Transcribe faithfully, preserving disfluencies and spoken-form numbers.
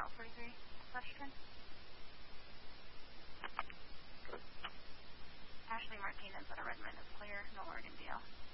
Route forty-three, Western. Ashley Martinez at a Redmond is clear, no Oregon D L.